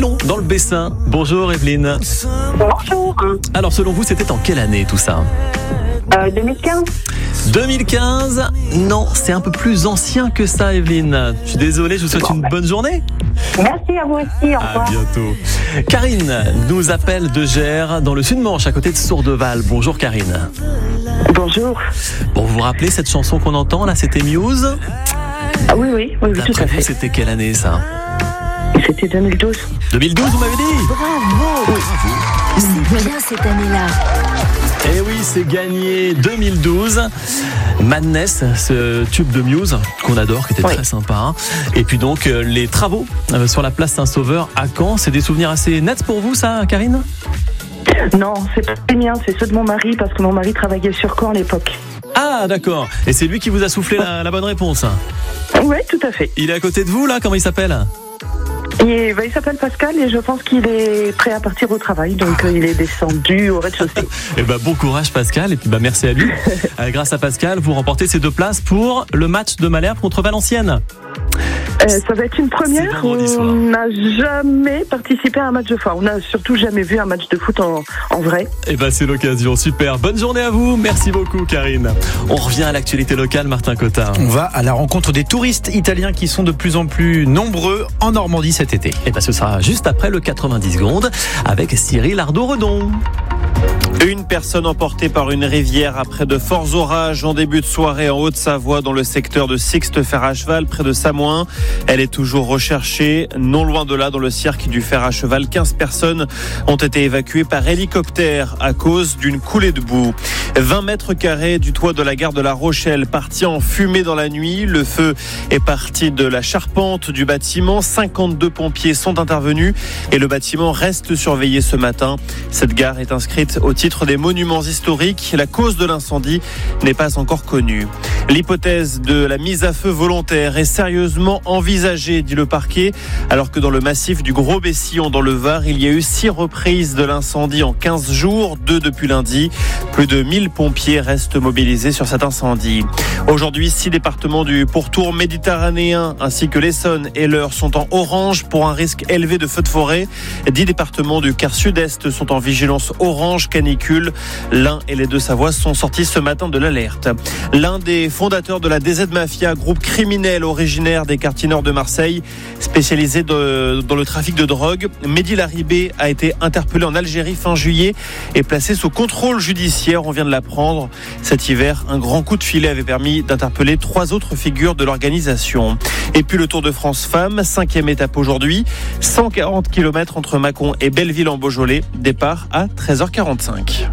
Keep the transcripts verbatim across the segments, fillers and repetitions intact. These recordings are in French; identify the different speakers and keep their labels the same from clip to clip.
Speaker 1: Toulon, dans le Bessin. Bonjour Evelyne.
Speaker 2: Bonjour.
Speaker 1: Alors selon vous, c'était en quelle année tout ça ?
Speaker 2: Euh, deux mille quinze.
Speaker 1: deux mille quinze. Non, c'est un peu plus ancien que ça, Evelyne. Je suis désolé, je vous souhaite
Speaker 2: Bon,
Speaker 1: une
Speaker 2: ouais.
Speaker 1: bonne journée.
Speaker 2: Merci à vous aussi, au revoir.
Speaker 1: À bientôt. Karine nous appelle de Gers, dans le Sud-Manche, à côté de Sourdeval. Bonjour Karine.
Speaker 2: Bonjour.
Speaker 1: Bon, vous vous rappelez cette chanson qu'on entend là, c'était Muse ?
Speaker 2: Ah oui, oui, oui, oui, tout
Speaker 1: D'après
Speaker 2: à
Speaker 1: vous,
Speaker 2: fait.
Speaker 1: c'était quelle année ça ?
Speaker 2: C'était deux mille douze.
Speaker 1: deux mille douze, vous m'avez dit ?
Speaker 3: Bravo. C'est bien cette année-là.
Speaker 1: Eh oui, c'est gagné deux mille douze. Madness, ce tube de Muse qu'on adore, qui était
Speaker 2: Oui.
Speaker 1: très sympa. Hein. Et puis donc, euh, les travaux euh, sur la place Saint-Sauveur à Caen, c'est des souvenirs assez nets pour vous, ça, Karine ?
Speaker 2: Non, c'est pas les miens, c'est ceux de mon mari, parce que mon mari travaillait sur Caen à l'époque.
Speaker 1: Ah, d'accord. Et c'est lui qui vous a soufflé la, la bonne réponse.
Speaker 2: Oui, tout à fait.
Speaker 1: Il est à côté de vous, là ? Comment il s'appelle ?
Speaker 2: Et, bah, il s'appelle Pascal et je pense qu'il est prêt à partir au travail, donc euh, il est descendu au rez-de-chaussée.
Speaker 1: Eh ben, bon courage, Pascal. Et puis, bah, merci à lui. Euh, grâce à Pascal, vous remportez ces deux places pour le match de Malherbe contre Valenciennes.
Speaker 2: Euh, ça va être une première.
Speaker 1: C'est vendredi soir.
Speaker 2: On n'a jamais participé à un match de foot. On n'a surtout jamais vu un match de foot en, en vrai.
Speaker 1: Eh ben, c'est l'occasion. Super. Bonne journée à vous. Merci beaucoup, Karine. On revient à l'actualité locale, Martin Cotin.
Speaker 4: On va à la rencontre des touristes italiens qui sont de plus en plus nombreux en Normandie cet été.
Speaker 1: Eh ben, ce sera juste après le quatre-vingt-dix secondes avec Cyril Ardo-Redon.
Speaker 5: Une personne emportée par une rivière après de forts orages en début de soirée en Haute-Savoie dans le secteur de Sixte Fer à Cheval près de Samoin. Elle est toujours recherchée. Non loin de là, dans le cirque du Fer à Cheval, quinze personnes ont été évacuées par hélicoptère à cause d'une coulée de boue. vingt mètres carrés du toit de la gare de La Rochelle parti en fumée dans la nuit. Le feu est parti de la charpente du bâtiment. cinquante-deux pompiers sont intervenus et le bâtiment reste surveillé ce matin. Cette gare est inscrite au titre des monuments historiques. La cause de l'incendie n'est pas encore connue. L'hypothèse de la mise à feu volontaire est sérieusement envisagée, dit le parquet, alors que dans le massif du Gros-Bessillon dans le Var, il y a eu six reprises de l'incendie en quinze jours, deux depuis lundi. Plus de mille pompiers restent mobilisés sur cet incendie. Aujourd'hui, six départements du pourtour méditerranéen ainsi que l'Essonne et l'Eure sont en orange pour un risque élevé de feux de forêt. dix départements du quart sud-est sont en vigilance orange canicule. L'Ain et les Deux-Savoies sont sortis ce matin de l'alerte. L'un des fondateurs de la D Z Mafia, groupe criminel originaire des quartiers nord de Marseille, spécialisé de, dans le trafic de drogue, Mehdi Laribé a été interpellé en Algérie fin juillet et placé sous contrôle judiciaire. On vient de l'apprendre. Cet hiver, un grand coup de filet avait permis d'interpeller trois autres figures de l'organisation. Et puis le Tour de France Femmes, cinquième étape aujourd'hui, cent quarante kilomètres entre Mâcon et Belleville en Beaujolais, départ à treize heures quarante-cinq.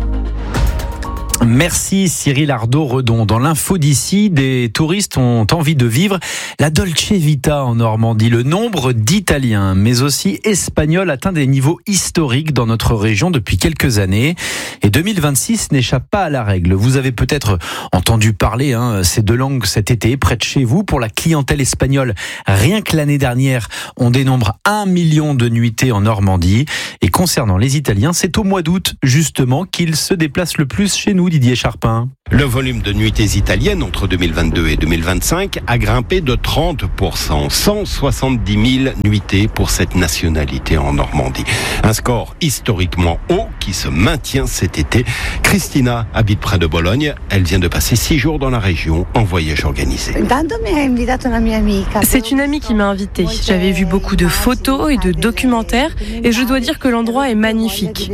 Speaker 4: Merci Cyril Ardo-Redon. Dans l'info d'ici, des touristes ont envie de vivre la Dolce Vita en Normandie. Le nombre d'Italiens, mais aussi Espagnols, atteint des niveaux historiques dans notre région depuis quelques années. Et deux mille vingt-six n'échappe pas à la règle. Vous avez peut-être entendu parler hein, ces deux langues cet été près de chez vous. Pour la clientèle espagnole, rien que l'année dernière, on dénombre un million de nuitées en Normandie. Et concernant les Italiens, c'est au mois d'août justement qu'ils se déplacent le plus chez nous. Didier Charpin.
Speaker 6: Le volume de nuitées italiennes entre deux mille vingt-deux et deux mille vingt-cinq a grimpé de trente pour cent. cent soixante-dix mille nuitées pour cette nationalité en Normandie. Un score historiquement haut qui se maintient cet été. Christina habite près de Bologne. Elle vient de passer six jours dans la région en voyage organisé.
Speaker 7: C'est une amie qui m'a invitée. J'avais vu beaucoup de photos et de documentaires et je dois dire que l'endroit est magnifique.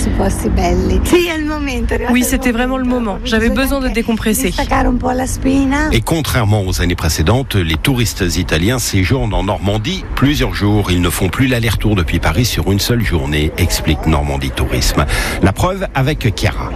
Speaker 7: Oui, c'était vraiment le moment. J'avais besoin de décompresser.
Speaker 6: Et contrairement aux années précédentes, les touristes italiens séjournent en Normandie plusieurs jours. Ils ne font plus l'aller-retour depuis Paris sur une seule journée, explique Normandie Tourisme. La preuve avec Chiara.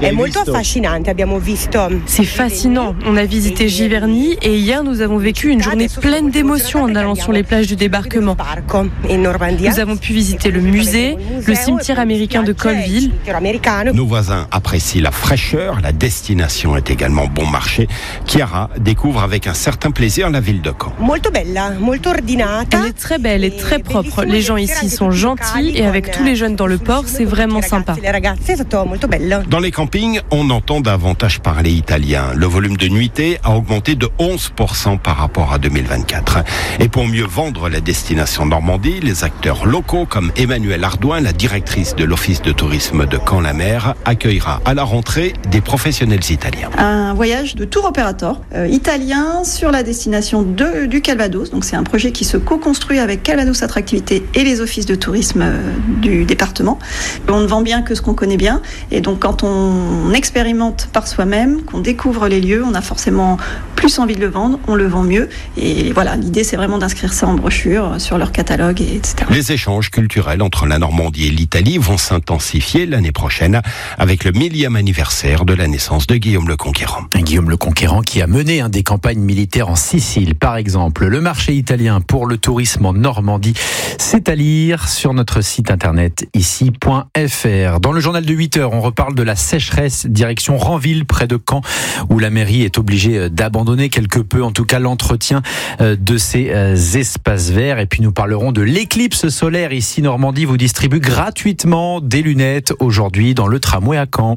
Speaker 7: C'est fascinant. On a visité Giverny et hier nous avons vécu une journée pleine d'émotions en allant sur les plages du débarquement. Nous avons pu visiter le musée, le cimetière américain de Colville.
Speaker 6: Nos voisins apprécient la fraîcheur, la destination restauration est également bon marché. Chiara découvre avec un certain plaisir la ville de Caen.
Speaker 7: Elle est très belle et très propre. Les gens ici sont gentils et avec tous les jeunes dans le port, c'est vraiment sympa.
Speaker 6: Dans les campings, on entend davantage parler italien. Le volume de nuitées a augmenté de onze pour cent par rapport à deux mille vingt-quatre. Et pour mieux vendre la destination Normandie, les acteurs locaux comme Emmanuelle Ardouin, la directrice de l'Office de tourisme de Caen-la-Mer, accueillera à la rentrée des professionnels italiens.
Speaker 8: Un voyage de tour opérateur euh, italien sur la destination de, du Calvados. Donc c'est un projet qui se co-construit avec Calvados Attractivité et les offices de tourisme euh, du département. On ne vend bien que ce qu'on connaît bien. Et donc quand on expérimente par soi-même, qu'on découvre les lieux, on a forcément plus envie de le vendre, on le vend mieux. Et voilà, l'idée c'est vraiment d'inscrire ça en brochure, sur leur catalogue, et etc.
Speaker 6: Les échanges culturels entre la Normandie et l'Italie vont s'intensifier l'année prochaine avec le millième anniversaire de la naissance de Guillaume le Conquérant.
Speaker 4: Guillaume le Conquérant qui a mené hein, des campagnes militaires en Sicile, par exemple. Le marché italien pour le tourisme en Normandie, c'est à lire sur notre site internet ici point f r. Dans le journal de huit heures, on reparle de la sécheresse direction Ranville, près de Caen, où la mairie est obligée d'abandonner quelque peu, en tout cas, l'entretien de ces espaces verts. Et puis nous parlerons de l'éclipse solaire. Ici, Normandie vous distribue gratuitement des lunettes aujourd'hui dans le tramway à Caen.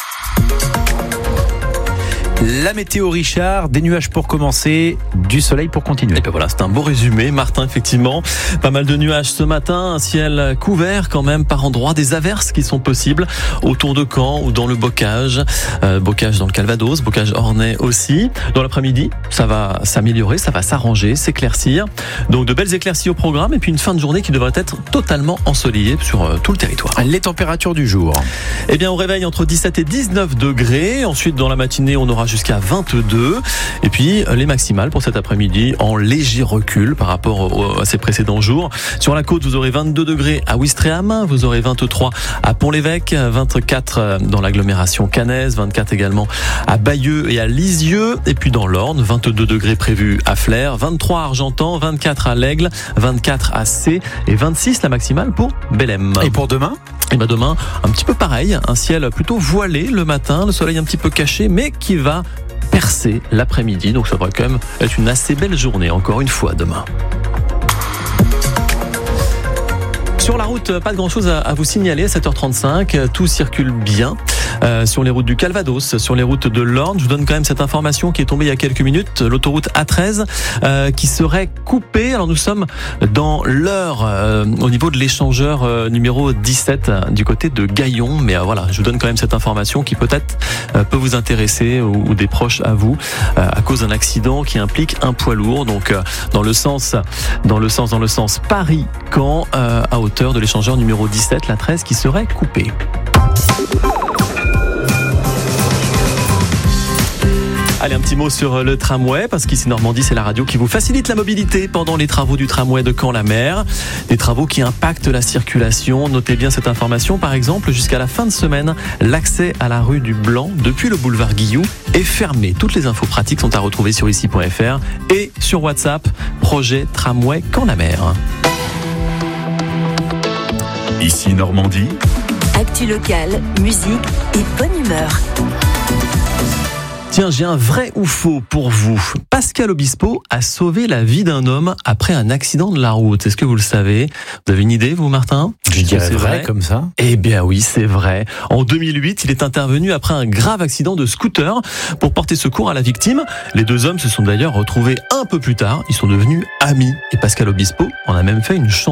Speaker 4: La météo, Richard, des nuages pour commencer, du soleil pour continuer.
Speaker 1: Et ben voilà, c'est un beau résumé, Martin, effectivement. Pas mal de nuages ce matin, un ciel couvert quand même par endroits, des averses qui sont possibles autour de Caen ou dans le Bocage. Euh, Bocage dans le Calvados, Bocage Ornay aussi. Dans l'après-midi, ça va s'améliorer, ça va s'arranger, s'éclaircir. Donc de belles éclaircies au programme et puis une fin de journée qui devrait être totalement ensoleillée sur euh, tout le territoire.
Speaker 4: Les températures du jour.
Speaker 1: Eh bien, on réveille entre dix-sept et dix-neuf degrés. Ensuite, dans la matinée, on aura jusqu'à vingt-deux. Et puis, les maximales pour cet après-midi en léger recul par rapport à ces précédents jours. Sur la côte, vous aurez vingt-deux degrés à Ouistreham, vous aurez vingt-trois à Pont-l'Évêque, vingt-quatre dans l'agglomération caennaise, vingt-quatre également à Bayeux et à Lisieux. Et puis dans l'Orne, vingt-deux degrés prévus à Flers, vingt-trois à Argentan, vingt-quatre à l'Aigle, vingt-quatre à Sées et vingt-six la maximale pour Bellem.
Speaker 4: Et pour demain ?
Speaker 1: Et ben demain, un petit peu pareil, un ciel plutôt voilé le matin, le soleil un petit peu caché, mais qui va percer l'après-midi. Donc ça devrait quand même être une assez belle journée, encore une fois, demain. Sur la route, pas de grand-chose à vous signaler à sept heures trente-cinq. Tout circule bien euh, sur les routes du Calvados, sur les routes de l'Orne. Je vous donne quand même cette information qui est tombée il y a quelques minutes. L'autoroute A treize euh, qui serait coupée. Alors nous sommes dans l'heure euh, au niveau de l'échangeur euh, numéro dix-sept euh, du côté de Gaillon. Mais euh, voilà, je vous donne quand même cette information qui peut-être euh, peut vous intéresser ou, ou des proches à vous euh, à cause d'un accident qui implique un poids lourd. Donc euh, dans le sens, dans le sens, dans le sens Paris-Caen euh, à hauteur de l'échangeur numéro dix-sept, la treize qui serait coupée. Allez, un petit mot sur le tramway, parce qu'ici Normandie, c'est la radio qui vous facilite la mobilité pendant les travaux du tramway de Caen-la-Mer. Des travaux qui impactent la circulation. Notez bien cette information. Par exemple, jusqu'à la fin de semaine, l'accès à la rue du Blanc depuis le boulevard Guillou est fermé. Toutes les infos pratiques sont à retrouver sur ici point f r et sur WhatsApp, projet tramway Caen-la-Mer.
Speaker 9: Ici Normandie.
Speaker 3: Actu locale, musique et bonne humeur.
Speaker 1: Tiens, j'ai un vrai ou faux pour vous. Pascal Obispo a sauvé la vie d'un homme après un accident de la route. Est-ce que vous le savez ? Vous avez une idée, vous, Martin ?
Speaker 4: Je dirais
Speaker 1: c'est
Speaker 4: vrai,
Speaker 1: vrai
Speaker 4: comme ça.
Speaker 1: Eh bien oui, c'est vrai. En deux mille huit, il est intervenu après un grave accident de scooter pour porter secours à la victime. Les deux hommes se sont d'ailleurs retrouvés un peu plus tard. Ils sont devenus amis. Et Pascal Obispo en a même fait une chanson.